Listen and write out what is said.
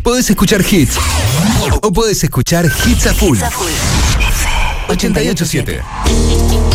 Podés escuchar hits o podés escuchar hits a full. 88.7.